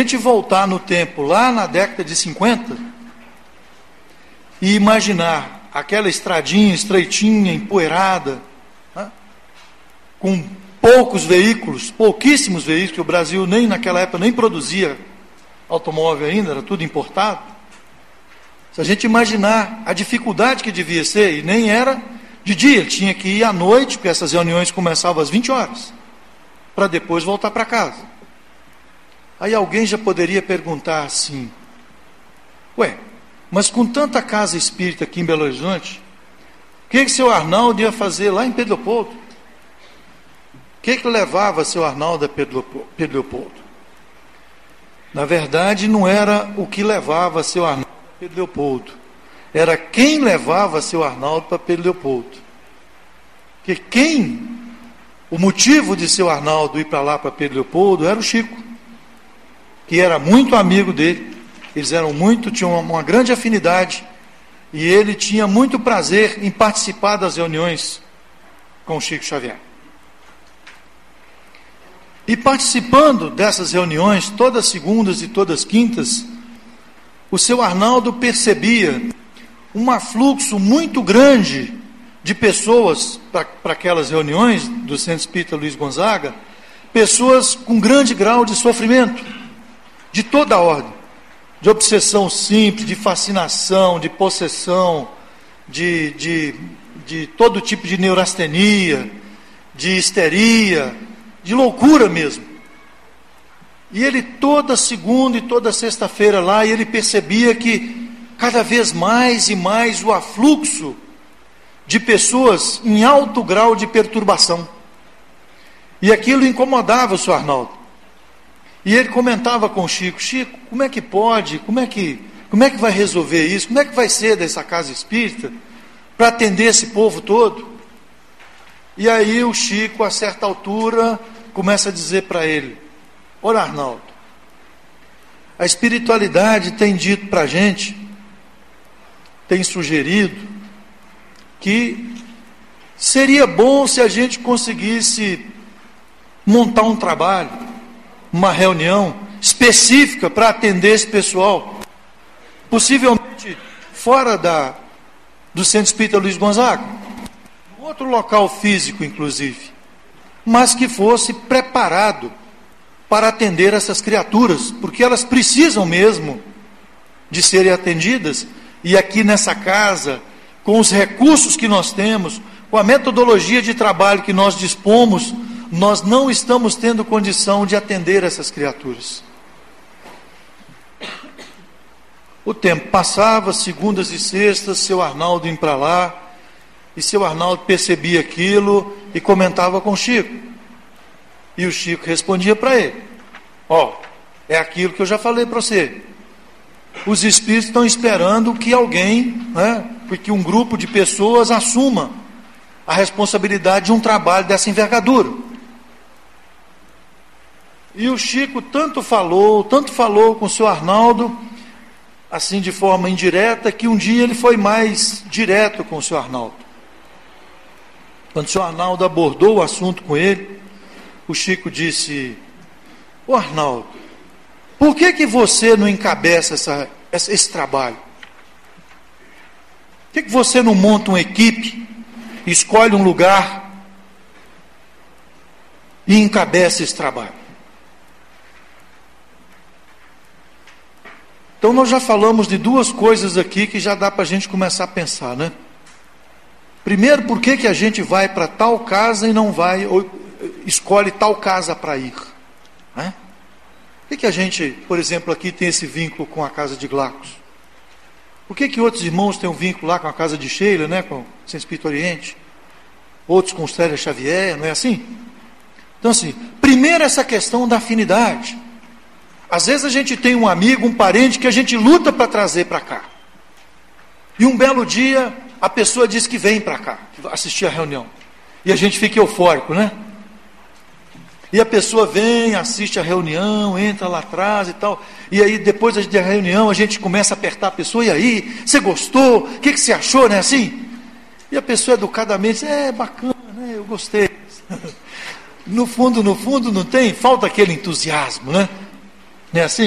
a gente voltar no tempo, lá na década de 50, e imaginar aquela estradinha estreitinha, empoeirada, né, com poucos veículos, pouquíssimos veículos, que o Brasil nem naquela época nem produzia automóvel ainda, era tudo importado. Se a gente imaginar a dificuldade que devia ser, e nem era de dia, ele tinha que ir à noite, porque essas reuniões começavam às 20 horas, para depois voltar para casa. Aí alguém já poderia perguntar assim, ué, mas com tanta casa espírita aqui em Belo Horizonte, o que seu Arnaldo ia fazer lá em Pedro Leopoldo? O que levava seu Arnaldo a Pedro Leopoldo? Na verdade, não era o que levava seu Arnaldo a Pedro Leopoldo, era quem levava seu Arnaldo para Pedro Leopoldo. Porque o motivo de seu Arnaldo ir para lá, para Pedro Leopoldo, era o Chico, que era muito amigo dele. Eles tinham uma grande afinidade, e ele tinha muito prazer em participar das reuniões com o Chico Xavier. E participando dessas reuniões, todas segundas e todas quintas, o seu Arnaldo percebia um afluxo muito grande de pessoas para aquelas reuniões do Centro Espírita Luiz Gonzaga, pessoas com grande grau de sofrimento, de toda a ordem, de obsessão simples, de fascinação, de possessão, de todo tipo de neurastenia, de histeria, de loucura mesmo. E ele toda segunda e toda sexta-feira lá, e ele percebia que cada vez mais e mais o afluxo de pessoas em alto grau de perturbação. E aquilo incomodava o senhor Arnaldo. E ele comentava com o Chico, Chico, como é que pode, como é que vai resolver isso, como é que vai ser dessa casa espírita para atender esse povo todo? E aí o Chico, a certa altura, começa a dizer para ele, olha Arnaldo, a espiritualidade tem dito para a gente, tem sugerido, que seria bom se a gente conseguisse montar um trabalho, uma reunião específica para atender esse pessoal, possivelmente fora do Centro Espírita Luiz Gonzaga, outro local físico inclusive, mas que fosse preparado para atender essas criaturas, porque elas precisam mesmo de serem atendidas, e aqui nessa casa, com os recursos que nós temos, com a metodologia de trabalho que nós dispomos, nós não estamos tendo condição de atender essas criaturas. O tempo passava, segundas e sextas, seu Arnaldo indo para lá, e seu Arnaldo percebia aquilo e comentava com o Chico. E o Chico respondia para ele, é aquilo que eu já falei para você. Os espíritos estão esperando que alguém, porque um grupo de pessoas assuma a responsabilidade de um trabalho dessa envergadura. E o Chico tanto falou com o senhor Arnaldo, assim de forma indireta, que um dia ele foi mais direto com o senhor Arnaldo. Quando o senhor Arnaldo abordou o assunto com ele, o Chico disse, ô Arnaldo, por que você não encabeça esse trabalho? Por que você não monta uma equipe, escolhe um lugar e encabeça esse trabalho? Então nós já falamos de duas coisas aqui que já dá para a gente começar a pensar, né? Primeiro, por que a gente vai para tal casa e não vai, ou escolhe tal casa para ir? Né? Por que a gente, por exemplo, aqui tem esse vínculo com a casa de Glacos? Por que outros irmãos têm um vínculo lá com a casa de Sheila, né, com o Centro Espírita Oriente? Outros com Célia Xavier, não é assim? Então assim, primeiro essa questão da afinidade. Às vezes a gente tem um amigo, um parente que a gente luta para trazer para cá. E um belo dia a pessoa diz que vem para cá, assistir a reunião. E a gente fica eufórico, né? E a pessoa vem, assiste a reunião, entra lá atrás e tal. E aí depois da reunião a gente começa a apertar a pessoa. E aí, você gostou? O que você achou, né? Assim? E a pessoa educadamente diz, bacana, né? Eu gostei. No fundo, não tem? Falta aquele entusiasmo, né? Não é assim?